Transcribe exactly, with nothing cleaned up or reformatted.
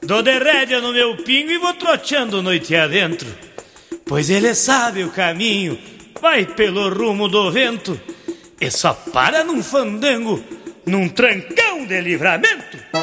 Dou de rédea no meu pingo e vou troteando noite adentro, pois ele sabe o caminho, vai pelo rumo do vento e só para num fandango, num trancão de livramento.